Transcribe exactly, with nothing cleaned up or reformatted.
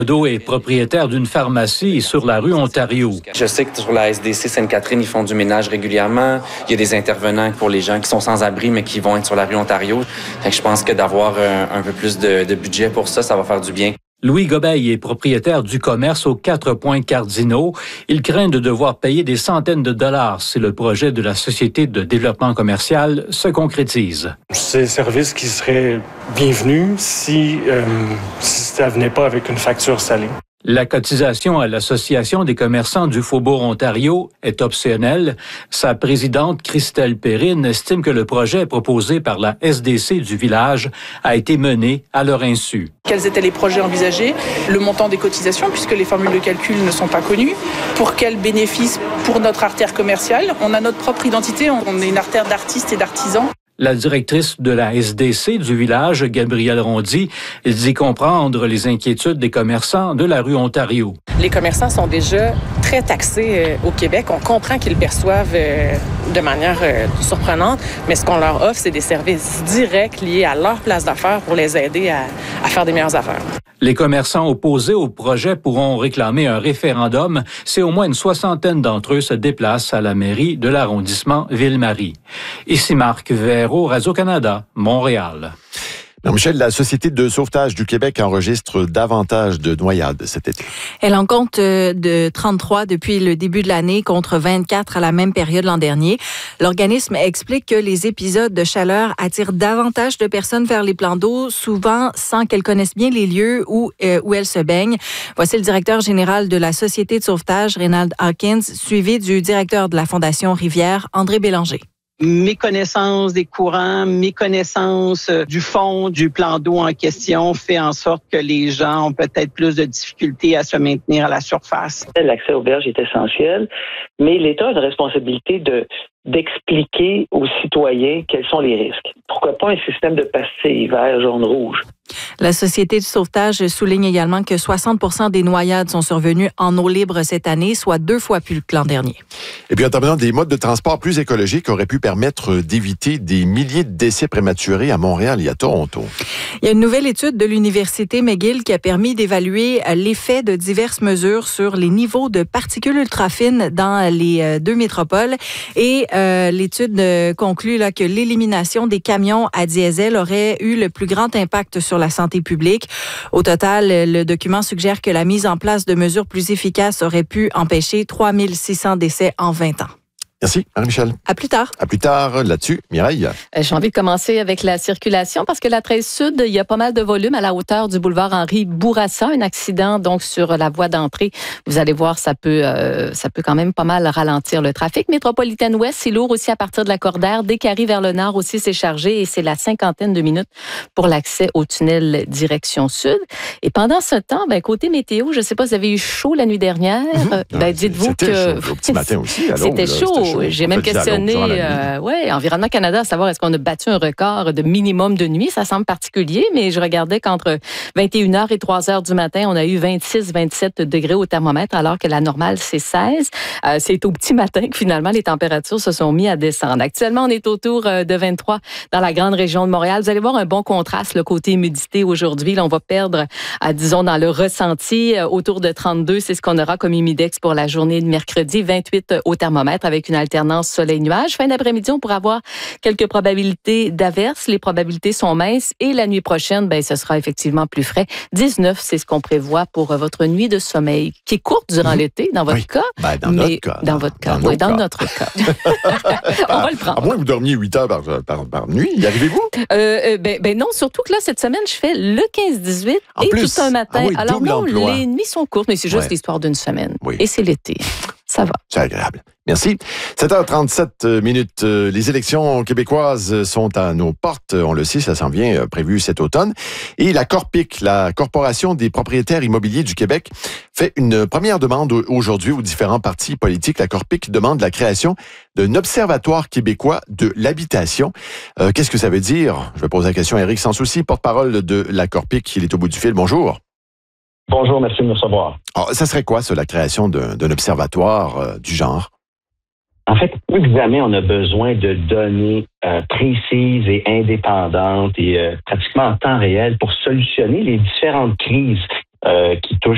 Trudeau est propriétaire d'une pharmacie sur la rue Ontario. Je sais que sur la S D C Sainte-Catherine, ils font du ménage régulièrement. Il y a des intervenants pour les gens qui sont sans abri, mais qui vont être sur la rue Ontario. Fait que je pense que d'avoir un, un peu plus de, de budget pour ça, ça va faire du bien. Louis Gobeil est propriétaire du commerce aux quatre points cardinaux. Il craint de devoir payer des centaines de dollars si le projet de la Société de développement commercial se concrétise. C'est un service qui serait bienvenu si, euh, si ça venait pas avec une facture salée. La cotisation à l'Association des commerçants du Faubourg Ontario est optionnelle. Sa présidente, Christelle Perrine, estime que le projet proposé par la S D C du village a été mené à leur insu. Quels étaient les projets envisagés, le montant des cotisations, puisque les formules de calcul ne sont pas connues, pour quels bénéfices pour notre artère commerciale. On a notre propre identité, on est une artère d'artistes et d'artisans. La directrice de la S D C du village, Gabrielle Rondy, dit comprendre les inquiétudes des commerçants de la rue Ontario. Les commerçants sont déjà très taxés euh, au Québec. On comprend qu'ils le perçoivent euh, de manière euh, surprenante, mais ce qu'on leur offre, c'est des services directs liés à leur place d'affaires pour les aider à, à faire des meilleures affaires. Les commerçants opposés au projet pourront réclamer un référendum si au moins une soixantaine d'entre eux se déplacent à la mairie de l'arrondissement Ville-Marie. Ici Marc Véro, Radio-Canada, Montréal. Non, Michel, la Société de sauvetage du Québec enregistre davantage de noyades cet été. Elle en compte de trente-trois depuis le début de l'année contre vingt-quatre à la même période l'an dernier. L'organisme explique que les épisodes de chaleur attirent davantage de personnes vers les plans d'eau, souvent sans qu'elles connaissent bien les lieux où, euh, où elles se baignent. Voici le directeur général de la Société de sauvetage, Reynald Hawkins, suivi du directeur de la Fondation Rivière, André Bélanger. Méconnaissance des courants, méconnaissance du fond du plan d'eau en question fait en sorte que les gens ont peut-être plus de difficultés à se maintenir à la surface. L'accès aux berges est essentiel, mais l'État a une responsabilité de d'expliquer aux citoyens quels sont les risques. Pourquoi pas un système de pastilles vert, jaune, rouge? La Société de sauvetage souligne également que soixante pour cent des noyades sont survenues en eau libre cette année, soit deux fois plus que l'an dernier. Et puis, en terminant, des modes de transport plus écologiques auraient pu permettre d'éviter des milliers de décès prématurés à Montréal et à Toronto. Il y a une nouvelle étude de l'Université McGill qui a permis d'évaluer l'effet de diverses mesures sur les niveaux de particules ultrafines dans les deux métropoles. Et euh, l'étude conclut là, que l'élimination des camions à diesel aurait eu le plus grand impact sur la santé publique. Au total, le document suggère que la mise en place de mesures plus efficaces aurait pu empêcher trois mille six cents décès en vingt ans. Merci, Marie-Michel. À plus tard. À plus tard, là-dessus, Mireille. J'ai envie de commencer avec la circulation parce que la treize Sud, il y a pas mal de volume à la hauteur du boulevard Henri Bourassa. Un accident donc sur la voie d'entrée. Vous allez voir, ça peut, euh, ça peut quand même pas mal ralentir le trafic. Métropolitaine Ouest, c'est lourd aussi à partir de la Cordaire. Décarie vers le nord aussi, c'est chargé et c'est la cinquantaine de minutes pour l'accès au tunnel direction sud. Et pendant ce temps, ben, côté météo, je ne sais pas, vous avez eu chaud la nuit dernière. Mmh. Ben, dites-vous que... Chaud. Au petit matin aussi. C'était chaud. J'ai même questionné euh, ouais, Environnement Canada à savoir est-ce qu'on a battu un record de minimum de nuit. Ça semble particulier, mais je regardais qu'entre vingt et une heures et trois heures du matin, on a eu vingt-six vingt-sept degrés au thermomètre, alors que la normale, c'est seize. Euh, c'est au petit matin que finalement, les températures se sont mis à descendre. Actuellement, on est autour de vingt-trois dans la grande région de Montréal. Vous allez voir un bon contraste, le côté humidité aujourd'hui. Là, on va perdre, à, disons, dans le ressenti, euh, autour de trente-deux. C'est ce qu'on aura comme humidex pour la journée de mercredi. vingt-huit au thermomètre avec une alternance soleil-nuage. Fin d'après-midi, on pourra avoir quelques probabilités d'averses. Les probabilités sont minces et la nuit prochaine, ben, ce sera effectivement plus frais. dix-neuf, c'est ce qu'on prévoit pour votre nuit de sommeil, qui est courte durant mmh. l'été, dans votre oui. cas. Ben, dans mais notre cas. Dans votre cas, dans, oui, dans cas. notre cas. On va le prendre. À moins que vous dormiez huit heures par, par, par nuit, y arrivez-vous? Euh, ben, ben non, surtout que là, cette semaine, je fais le quinze dix-huit et plus, tout un matin. ah oui, alors non, emploi. Les nuits sont courtes, mais c'est juste ouais. l'histoire d'une semaine. Oui. Et c'est l'été. Ça va. C'est agréable. Merci. sept heures trente-sept minutes. Les élections québécoises sont à nos portes. On le sait, ça s'en vient prévu cet automne. Et la Corpic, la Corporation des propriétaires immobiliers du Québec, fait une première demande aujourd'hui aux différents partis politiques. La Corpic demande la création d'un observatoire québécois de l'habitation. Euh, qu'est-ce que ça veut dire? Je vais poser la question à Éric Sansouci, porte-parole de la Corpic. Il est au bout du fil. Bonjour. Bonjour, merci de me recevoir. Alors, ça serait quoi, ça, la création d'un, d'un observatoire euh, du genre? En fait, évidemment, on a besoin de données euh, précises et indépendantes et euh, pratiquement en temps réel pour solutionner les différentes crises euh, qui touchent